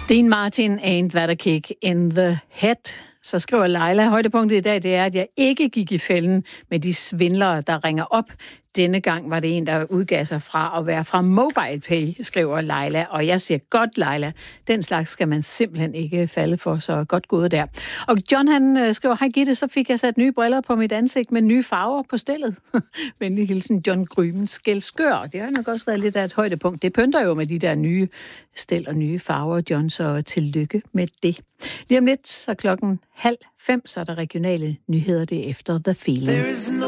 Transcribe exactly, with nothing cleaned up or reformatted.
Dean Martin ain't that a kick in the head. Så skriver Leila, højdepunktet i dag, det er, at jeg ikke gik i fælden med de svindlere, der ringer op. Denne gang var det en, der udgav sig fra at være fra MobilePay, skriver Leila. Og jeg siger, godt Leila, den slags skal man simpelthen ikke falde for, så godt gået der. Og John han skriver, hej Gitte, så fik jeg sat nye briller på mit ansigt med nye farver på stillet. Venlig hilsen, John Grymen Skelskør. Det har nok også været lidt af et højdepunkt. Det pynter jo med de der nye stil og nye farver, John, så tillykke med det. Lige om lidt, så klokken halv fem, så er der regionale nyheder, det efter The Feeling.